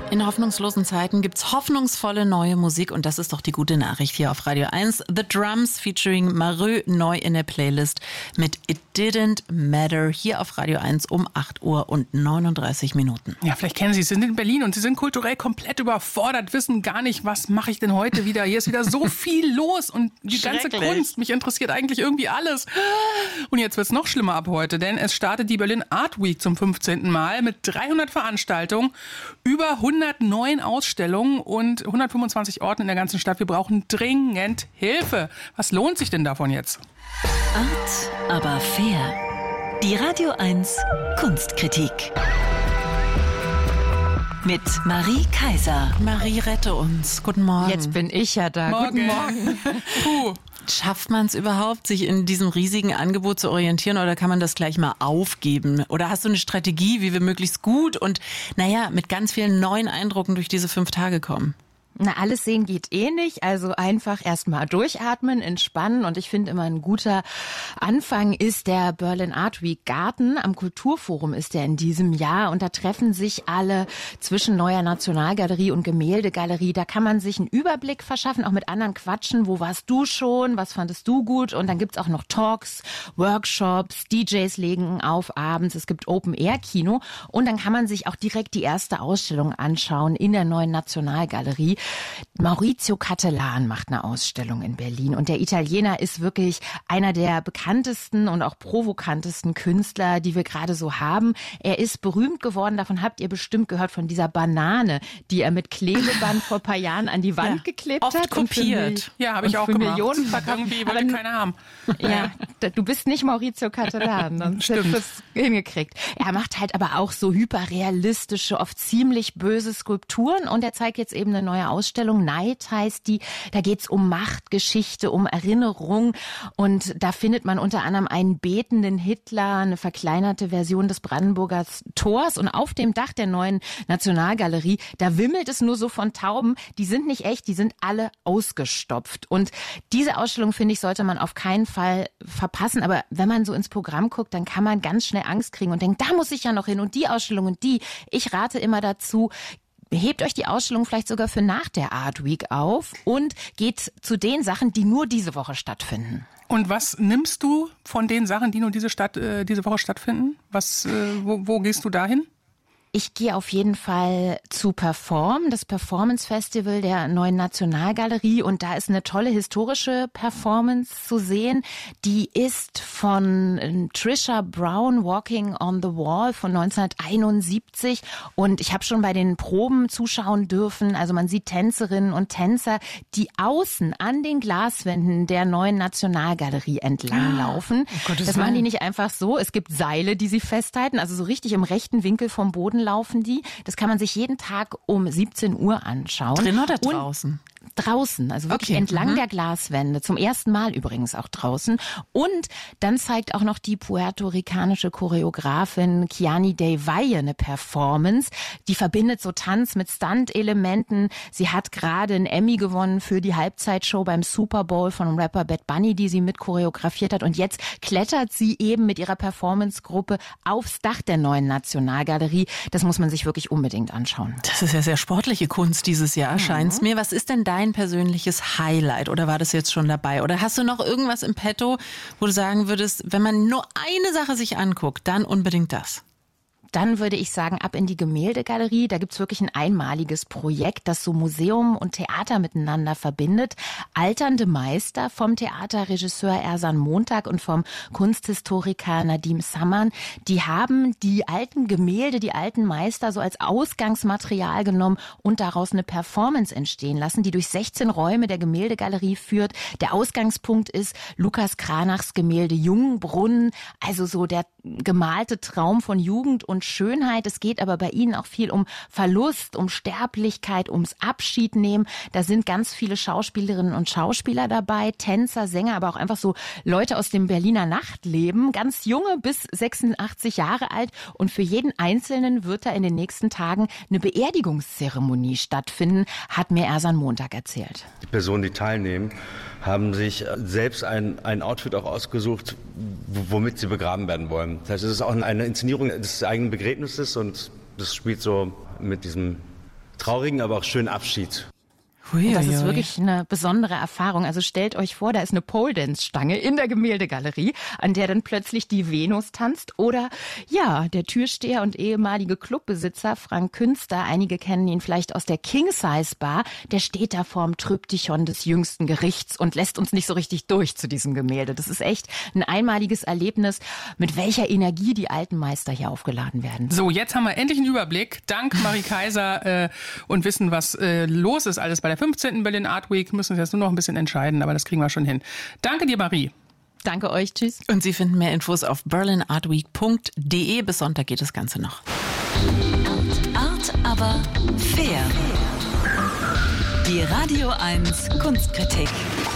In hoffnungslosen Zeiten gibt's hoffnungsvolle neue Musik und das ist doch die gute Nachricht hier auf Radio 1. The Drums featuring Mareux neu in der Playlist mit It Didn't Matter hier auf Radio 1 um 8:39 Minuten. Ja, vielleicht kennen Sie es, Sie sind in Berlin und Sie sind kulturell komplett überfordert, wissen gar nicht, was mache ich denn heute wieder. Hier ist wieder so viel los und die ganze Kunst, mich interessiert eigentlich irgendwie alles. Und jetzt wird's noch schlimmer ab heute, denn es startet die Berlin Art Week zum 15. Mal mit 300 Veranstaltungen, über 109 Ausstellungen und 125 Orten in der ganzen Stadt. Wir brauchen dringend Hilfe. Was lohnt sich denn davon jetzt? Art, aber fair. Die Radio 1 Kunstkritik. Mit Marie Kaiser. Marie, rette uns. Guten Morgen. Jetzt bin ich ja da. Morgen. Guten Morgen. Puh. Schafft man es überhaupt, sich in diesem riesigen Angebot zu orientieren oder kann man das gleich mal aufgeben? Oder hast du eine Strategie, wie wir möglichst gut und mit ganz vielen neuen Eindrücken durch diese 5 Tage kommen? Na, alles sehen geht eh nicht, also einfach erstmal durchatmen, entspannen und ich finde immer ein guter Anfang ist der Berlin Art Week Garten. Am Kulturforum ist der in diesem Jahr und da treffen sich alle zwischen Neuer Nationalgalerie und Gemäldegalerie. Da kann man sich einen Überblick verschaffen, auch mit anderen quatschen. Wo warst du schon? Was fandest du gut? Und dann gibt's auch noch Talks, Workshops, DJs legen auf abends. Es gibt Open-Air-Kino und dann kann man sich auch direkt die erste Ausstellung anschauen in der Neuen Nationalgalerie. Maurizio Cattelan macht eine Ausstellung in Berlin und der Italiener ist wirklich einer der bekanntesten und auch provokantesten Künstler, die wir gerade so haben. Er ist berühmt geworden, davon habt ihr bestimmt gehört, von dieser Banane, die er mit Klebeband vor ein paar Jahren an die Wand geklebt oft hat. Kopiert. Ja, habe ich auch gemacht. Millionen verkauft. Irgendwie wollte keiner haben. Ja, du bist nicht Maurizio Cattelan, sonst hättest du es hingekriegt. Er macht halt aber auch so hyperrealistische, oft ziemlich böse Skulpturen und er zeigt jetzt eben eine neue Ausstellung. Neid heißt die. Da geht's um Macht, Geschichte, um Erinnerung und da findet man unter anderem einen betenden Hitler, eine verkleinerte Version des Brandenburger Tors und auf dem Dach der Neuen Nationalgalerie, da wimmelt es nur so von Tauben. Die sind nicht echt, die sind alle ausgestopft und diese Ausstellung, finde ich, sollte man auf keinen Fall verpassen, aber wenn man so ins Programm guckt, dann kann man ganz schnell Angst kriegen und denkt, da muss ich ja noch hin und die Ausstellung und die. Ich rate immer dazu, hebt euch die Ausstellung vielleicht sogar für nach der Art Week auf und geht zu den Sachen, die nur diese Woche stattfinden. Und was nimmst du von den Sachen, die nur diese Woche stattfinden? Wo gehst du dahin? Ich gehe auf jeden Fall zu Perform, das Performance Festival der Neuen Nationalgalerie und da ist eine tolle historische Performance zu sehen. Die ist von Trisha Brown, Walking on the Wall von 1971 und ich habe schon bei den Proben zuschauen dürfen. Also man sieht Tänzerinnen und Tänzer, die außen an den Glaswänden der Neuen Nationalgalerie entlang laufen. Das machen die nicht einfach so. Es gibt Seile, die sie festhalten, also so richtig im rechten Winkel vom Boden laufen die. Das kann man sich jeden Tag um 17 Uhr anschauen. Drin oder draußen? Draußen, also wirklich entlang der Glaswände. Zum ersten Mal übrigens auch draußen. Und dann zeigt auch noch die puerto-ricanische Choreografin Kiani Del Valle eine Performance. Die verbindet so Tanz mit Stunt-Elementen. Sie hat gerade einen Emmy gewonnen für die Halbzeitshow beim Super Bowl von dem Rapper Bad Bunny, die sie mit choreografiert hat. Und jetzt klettert sie eben mit ihrer Performance-Gruppe aufs Dach der Neuen Nationalgalerie. Das muss man sich wirklich unbedingt anschauen. Das ist ja sehr sportliche Kunst dieses Jahr, scheint's mir. Was ist denn dein persönliches Highlight oder war das jetzt schon dabei? Oder hast du noch irgendwas im Petto, wo du sagen würdest, wenn man nur eine Sache sich anguckt, dann unbedingt das? Dann würde ich sagen, ab in die Gemäldegalerie. Da gibt's wirklich ein einmaliges Projekt, das so Museum und Theater miteinander verbindet. Alternde Meister vom Theaterregisseur Ersan Montag und vom Kunsthistoriker Nadim Samman. Die haben die alten Gemälde, die alten Meister so als Ausgangsmaterial genommen und daraus eine Performance entstehen lassen, die durch 16 Räume der Gemäldegalerie führt. Der Ausgangspunkt ist Lukas Cranachs Gemälde Jungbrunnen, also so der gemalte Traum von Jugend und Schönheit. Es geht aber bei ihnen auch viel um Verlust, um Sterblichkeit, ums Abschiednehmen. Da sind ganz viele Schauspielerinnen und Schauspieler dabei, Tänzer, Sänger, aber auch einfach so Leute aus dem Berliner Nachtleben, ganz junge bis 86 Jahre alt. Und für jeden Einzelnen wird da in den nächsten Tagen eine Beerdigungszeremonie stattfinden, hat mir Ersan Montag erzählt. Die Personen, die teilnehmen, haben sich selbst ein Outfit auch ausgesucht, womit sie begraben werden wollen. Das heißt, es ist auch eine Inszenierung des eigenen Begräbnisses und das spielt so mit diesem traurigen, aber auch schönen Abschied. Und das ist wirklich eine besondere Erfahrung. Also stellt euch vor, da ist eine Pole-Dance-Stange in der Gemäldegalerie, an der dann plötzlich die Venus tanzt. Oder ja, der Türsteher und ehemalige Clubbesitzer Frank Künster, einige kennen ihn vielleicht aus der King-Size-Bar, der steht da vorm Tryptychon des jüngsten Gerichts und lässt uns nicht so richtig durch zu diesem Gemälde. Das ist echt ein einmaliges Erlebnis, mit welcher Energie die alten Meister hier aufgeladen werden. So, jetzt haben wir endlich einen Überblick, dank Marie Kaiser, und wissen, was los ist alles bei der 15. Berlin Art Week. Müssen uns jetzt nur noch ein bisschen entscheiden, aber das kriegen wir schon hin. Danke dir, Marie. Danke euch, tschüss. Und Sie finden mehr Infos auf berlinartweek.de. Bis Sonntag geht das Ganze noch. Art, aber fair. Die Radio 1 Kunstkritik.